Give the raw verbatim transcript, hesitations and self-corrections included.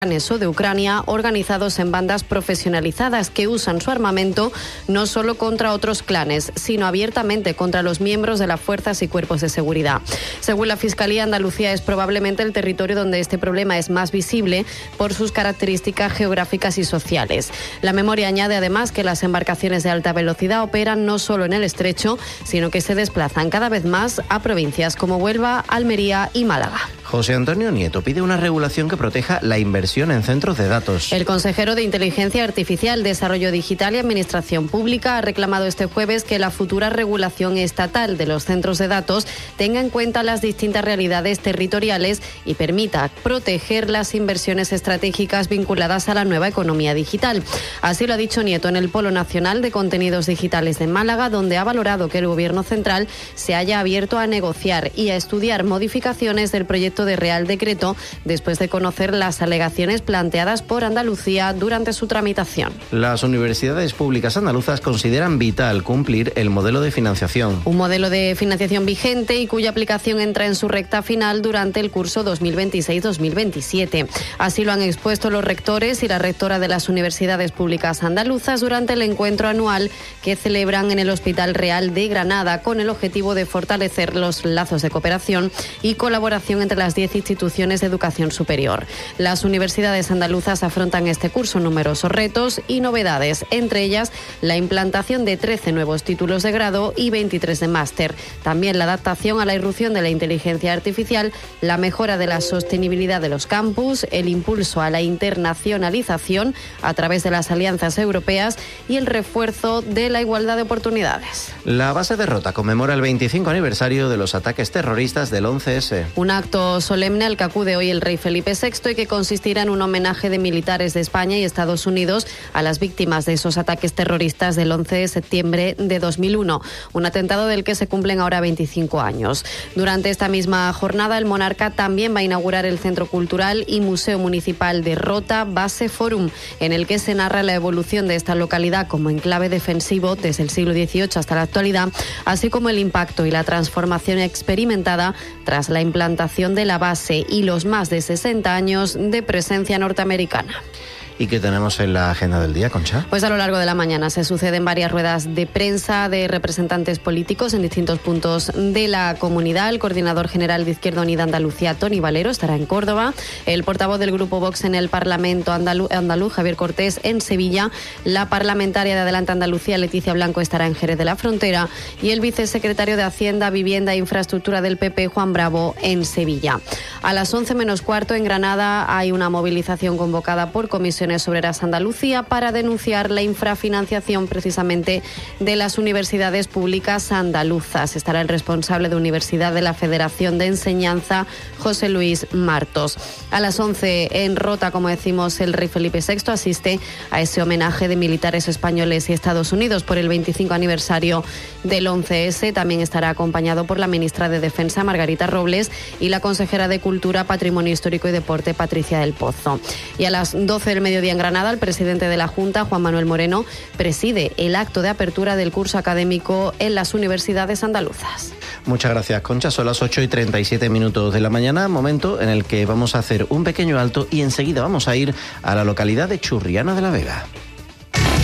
o de Ucrania, organizados en bandas profesionalizadas que usan su armamento no solo contra otros clanes, sino abiertamente contra los miembros de las fuerzas y cuerpos de seguridad. Según la Fiscalía, Andalucía es probablemente el territorio donde este problema es más visible por sus características geográficas y sociales. La memoria añade además que las embarcaciones de alta velocidad operan no solo en el estrecho, sino que se desplazan cada vez más a provincias como Huelva, Almería y Málaga. José Antonio Nieto pide una regulación que proteja la inversión en centros de datos. El consejero de Inteligencia Artificial, Desarrollo Digital y Administración Pública ha reclamado este jueves que la futura regulación estatal de los centros de datos tenga en cuenta las distintas realidades territoriales y permita proteger las inversiones estratégicas vinculadas a la nueva economía digital. Así lo ha dicho Nieto en el Polo Nacional de Contenidos Digitales de Málaga, donde ha valorado que el Gobierno central se haya abierto a negociar y a estudiar modificaciones del proyecto de Real Decreto después de conocer las alegaciones planteadas por Andalucía durante su tramitación. Las universidades públicas andaluzas consideran vital cumplir el modelo de financiación. Un modelo de financiación vigente y cuya aplicación entra en su recta final durante el curso dos mil veintiséis dos mil veintisiete. Así lo han expuesto los rectores y la rectora de las universidades públicas andaluzas durante el encuentro anual que celebran en el Hospital Real de Granada con el objetivo de fortalecer los lazos de cooperación y colaboración entre las diez instituciones de educación superior. Las universidades andaluzas afrontan este curso numerosos retos y novedades, entre ellas la implantación de trece nuevos títulos de grado y veintitrés de máster. También la adaptación a la irrupción de la inteligencia artificial, la mejora de la sostenibilidad de los campus, el impulso a la internacionalización a través de las alianzas europeas y el refuerzo de la igualdad de oportunidades. La base de Rota conmemora el veinticinco aniversario de los ataques terroristas del once ese. Un acto solemne al que acude hoy el rey Felipe sexto y que consistirá en un homenaje de militares de España y Estados Unidos a las víctimas de esos ataques terroristas del once de septiembre de dos mil uno, un atentado del que se cumplen ahora veinticinco años. Durante esta misma jornada, el monarca también va a inaugurar el Centro Cultural y Museo Municipal de Rota Base Forum, en el que se narra la evolución de esta localidad como enclave defensivo desde el siglo dieciocho hasta la actualidad, así como el impacto y la transformación experimentada tras la implantación de la base y los más de sesenta años de presencia norteamericana. ¿Y qué tenemos en la agenda del día, Concha? Pues a lo largo de la mañana se suceden varias ruedas de prensa de representantes políticos en distintos puntos de la comunidad. El coordinador general de Izquierda Unida Andalucía, Tony Valero, estará en Córdoba. El portavoz del Grupo Vox en el Parlamento andaluz, andaluz Javier Cortés, en Sevilla. La parlamentaria de Adelante Andalucía, Leticia Blanco, estará en Jerez de la Frontera. Y el vicesecretario de Hacienda, Vivienda e Infraestructura del P P, Juan Bravo, en Sevilla. A las once menos cuarto, en Granada, hay una movilización convocada por Comisiones Obreras Andalucía para denunciar la infrafinanciación precisamente de las universidades públicas andaluzas. Estará el responsable de Universidad de la Federación de Enseñanza, José Luis Martos. A las once en Rota, como decimos, el rey Felipe sexto asiste a ese homenaje de militares españoles y Estados Unidos por el veinticinco aniversario del once ese. También estará acompañado por la ministra de Defensa, Margarita Robles, y la consejera de Cultura, Patrimonio Histórico y Deporte, Patricia del Pozo. Y a las doce del mediodía en Granada, el presidente de la Junta, Juan Manuel Moreno, preside el acto de apertura del curso académico en las universidades andaluzas. Muchas gracias, Concha. Son las ocho y treinta y siete minutos de la mañana, momento en el que vamos a hacer un pequeño alto y enseguida vamos a ir a la localidad de Churriana de la Vega.